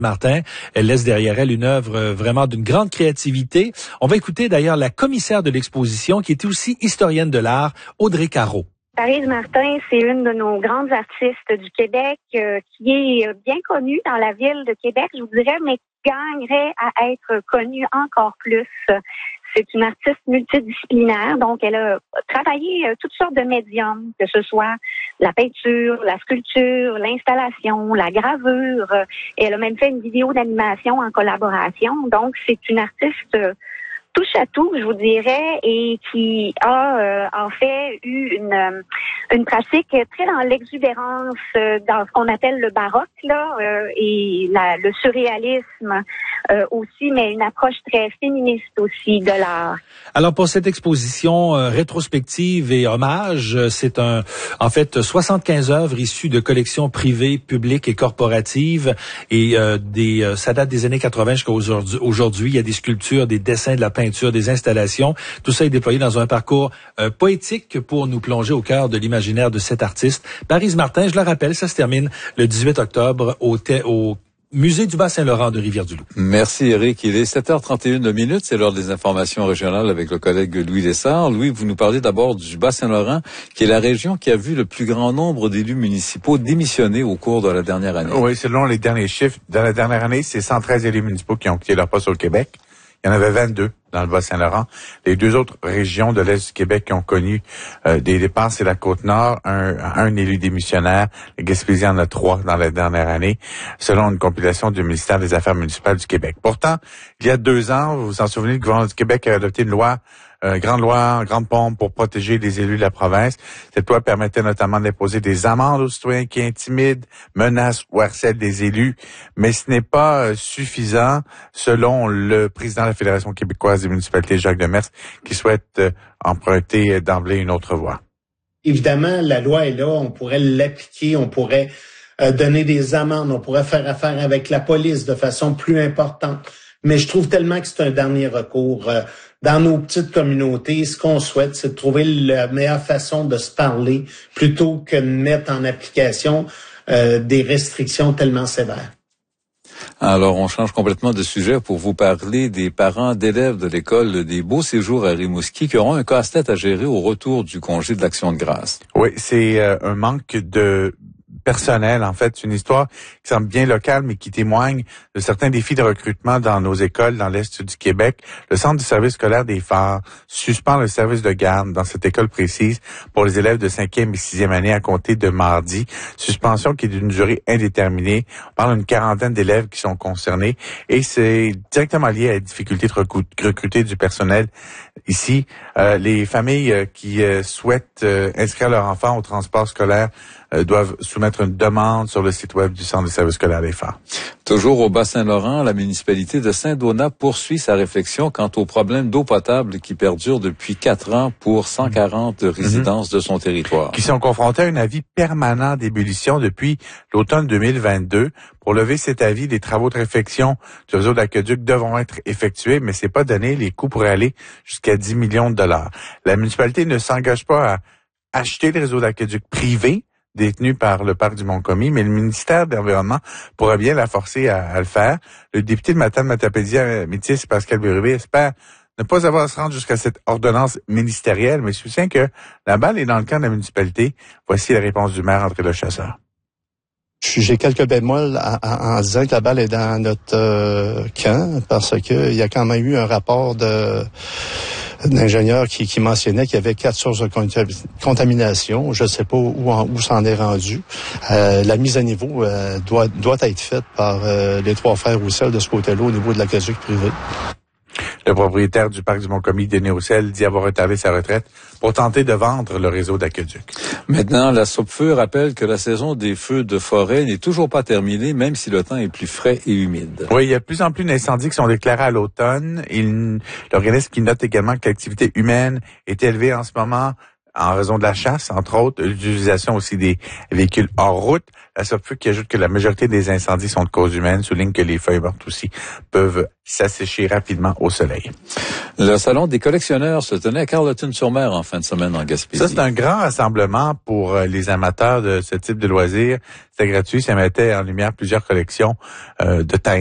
Martin. Elle laisse derrière elle une œuvre vraiment d'une grande créativité. On va écouter d'ailleurs la commissaire de l'exposition qui est aussi historienne de l'art, Audrey Caro. Parise Martin, c'est une de nos grandes artistes du Québec qui est bien connue dans la ville de Québec, je vous dirais, mais qui gagnerait à être connue encore plus. C'est une artiste multidisciplinaire, donc elle a travaillé toutes sortes de médiums, que ce soit la peinture, la sculpture, l'installation, la gravure. Et elle a même fait une vidéo d'animation en collaboration. Donc, c'est une artiste touche à tout, je vous dirais, et qui a en fait eu une pratique très dans l'exubérance, dans ce qu'on appelle le baroque là, et le surréalisme aussi, mais une approche très féministe aussi de l'art. Alors pour cette exposition rétrospective et hommage, c'est en fait 75 œuvres issues de collections privées, publiques et corporatives, et ça date des années 80 jusqu'à aujourd'hui. Il y a des sculptures, des dessins, de la peinture, des installations. Tout ça est déployé dans un parcours poétique pour nous plonger au cœur de l'imaginaire de cet artiste. Parise Martin, je le rappelle, ça se termine le 18 octobre au Musée du Bas-Saint-Laurent de Rivière-du-Loup. Merci Eric. Il est 7h31, c'est l'heure des informations régionales avec le collègue Louis Lessard. Louis, vous nous parlez d'abord du Bas-Saint-Laurent, qui est la région qui a vu le plus grand nombre d'élus municipaux démissionner au cours de la dernière année. Oui, selon les derniers chiffres, dans la dernière année, c'est 113 élus municipaux qui ont quitté leur poste au Québec. Il y en avait 22 dans le Bas-Saint-Laurent. Les deux autres régions de l'Est du Québec qui ont connu des départs, c'est la Côte-Nord, un élu démissionnaire. La Gaspésie en a 3 dans la dernière année, selon une compilation du ministère des Affaires municipales du Québec. Pourtant, il y a 2 ans, vous vous en souvenez, le gouvernement du Québec a adopté une loi, grande pompe pour protéger les élus de la province. Cette loi permettait notamment d'imposer des amendes aux citoyens qui intimident, menacent ou harcèlent des élus. Mais ce n'est pas suffisant, selon le président de la Fédération québécoise des municipalités, Jacques Demers, qui souhaite emprunter d'emblée une autre voie. Évidemment, la loi est là, on pourrait l'appliquer, on pourrait donner des amendes, on pourrait faire affaire avec la police de façon plus importante. Mais je trouve tellement que c'est un dernier recours. Dans nos petites communautés, ce qu'on souhaite, c'est de trouver la meilleure façon de se parler plutôt que de mettre en application des restrictions tellement sévères. Alors, on change complètement de sujet pour vous parler des parents d'élèves de l'école des Beaux Séjours à Rimouski qui auront un casse-tête à gérer au retour du congé de l'Action de grâce. Oui, c'est un manque de personnel. En fait, c'est une histoire qui semble bien locale, mais qui témoigne de certains défis de recrutement dans nos écoles dans l'Est du Québec. Le Centre du service scolaire des Phares suspend le service de garde dans cette école précise pour les élèves de 5e et 6e année à compter de mardi. Suspension qui est d'une durée indéterminée. On parle d'une 40aine d'élèves qui sont concernés et c'est directement lié à la difficulté de recruter du personnel. Ici, les familles qui souhaitent inscrire leurs enfants au transport scolaire doivent soumettre une demande sur le site web du Centre de service scolaire des Phares. Toujours au Bas-Saint-Laurent, la municipalité de Saint-Donat poursuit sa réflexion quant aux problèmes d'eau potable qui perdurent depuis 4 ans pour 140 résidences de son territoire. Qui sont confrontés à un avis permanent d'ébullition depuis l'automne 2022. Pour lever cet avis, des travaux de réfection du réseau d'aqueduc devront être effectués, mais c'est pas donné. Les coûts pourraient aller jusqu'à 10 millions de dollars. La municipalité ne s'engage pas à acheter le réseau d'aqueduc privé détenu par le parc du Mont-Commis, mais le ministère de l'Environnement pourrait bien la forcer à le faire. Le député de Matane-Matapédia-Métis, Pascal Bérubé, espère ne pas avoir à se rendre jusqu'à cette ordonnance ministérielle, mais soutient que la balle est dans le camp de la municipalité. Voici la réponse du maire André Lechasseur. J'ai quelques bémols en disant que la balle est dans notre camp, parce que il y a quand même eu un rapport d'ingénieurs qui mentionnait qu'il y avait 4 sources de contamination. Je ne sais pas où s'en est rendu. La mise à niveau doit être faite par les 3 frères Roussel de ce côté-là au niveau de l'aqueduc privé. Le propriétaire du parc du Mont-Commis, Denis Roussel, dit avoir retardé sa retraite pour tenter de vendre le réseau d'aqueduc. Maintenant, la SOPFEU rappelle que la saison des feux de forêt n'est toujours pas terminée, même si le temps est plus frais et humide. Oui, il y a de plus en plus d'incendies qui sont déclarés à l'automne. L'organisme qui note également que l'activité humaine est élevée en ce moment en raison de la chasse, entre autres, l'utilisation aussi des véhicules hors route. La SOPFUC qui ajoute que la majorité des incendies sont de cause humaine, souligne que les feuilles mortes aussi peuvent s'assécher rapidement au soleil. Le salon des collectionneurs se tenait à Carleton-sur-Mer en fin de semaine en Gaspésie. Ça, c'est un grand rassemblement pour les amateurs de ce type de loisirs. C'était gratuit, ça mettait en lumière plusieurs collections de taille